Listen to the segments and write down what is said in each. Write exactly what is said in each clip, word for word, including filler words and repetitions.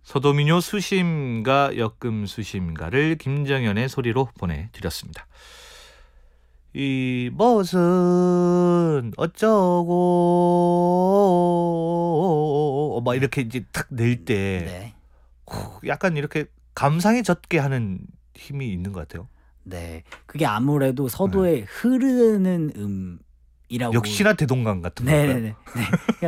소도민요 수심가 역금 수심가를 김정현의 소리로 보내드렸습니다. 이 무슨 어쩌고 막 이렇게 이제 탁 낼 때 네. 약간 이렇게 감상에 젖게 하는 힘이 있는 것 같아요. 네. 그게 아무래도 서도의 네. 흐르는 음이라고. 역시나 대동강 같은 거예요. 네네네. 네.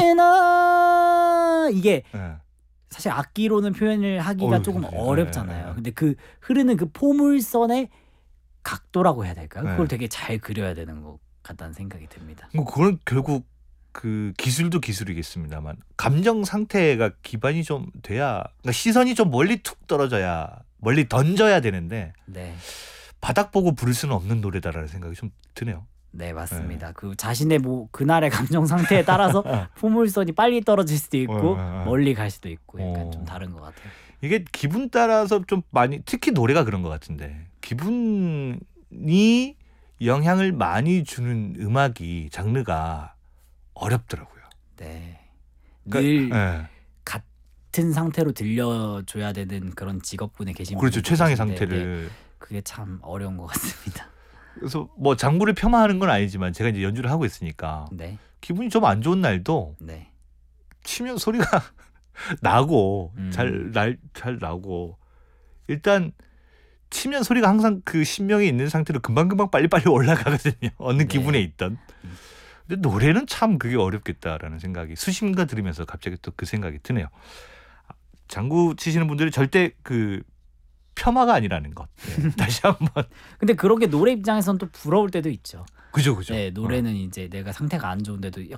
그러니까 이게 네. 사실 악기로는 표현을 하기가 어휴, 조금 그치. 어렵잖아요. 네. 근데 그 흐르는 그 포물선의 각도라고 해야 될까요? 네. 그걸 되게 잘 그려야 되는 것 같다는 생각이 듭니다. 뭐 그건 결국 그 기술도 기술이겠습니다만 감정 상태가 기반이 좀 돼야, 그러니까 시선이 좀 멀리 툭 떨어져야, 멀리 던져야 되는데 네. 바닥 보고 부를 수는 없는 노래다라는 생각이 좀 드네요. 네, 맞습니다. 네. 그 자신의 뭐 그날의 감정 상태에 따라서 포물선이 빨리 떨어질 수도 있고 어, 멀리 갈 수도 있고 약간 어. 좀 다른 것 같아요. 이게 기분 따라서 좀 많이, 특히 노래가 그런 것 같은데 기분이 영향을 많이 주는 음악이 장르가 어렵더라고요. 네. 그러니까, 늘 네. 같은 상태로 들려줘야 되는 그런 직업군에 계신 그렇죠. 분들 최상의 계신데, 상태를. 네. 그게 참 어려운 것 같습니다. 그래서 뭐 장구를 폄하하는 건 아니지만 제가 이제 연주를 하고 있으니까 네. 기분이 좀 안 좋은 날도 네. 치면 소리가 나고 음. 잘, 날, 잘 나고, 일단 치면 소리가 항상 그 신명에 있는 상태로 금방금방 빨리빨리 올라가거든요. 어느 네. 기분에 있던. 근데 노래는 참 그게 어렵겠다라는 생각이, 수심가 들으면서 갑자기 또 그 생각이 드네요. 장구 치시는 분들이 절대 그 폄하가 아니라는 것. 네. 다시 한번. 근데 그런 게 노래 입장에서는 또 부러울 때도 있죠. 그죠, 그죠. 네, 노래는 어. 이제 내가 상태가 안 좋은데도